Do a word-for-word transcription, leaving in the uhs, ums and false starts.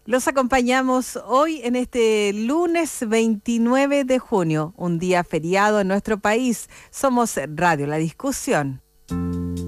Los acompañamos hoy en este lunes veintinueve de junio, un día feriado en nuestro país. Somos Radio La Discusión.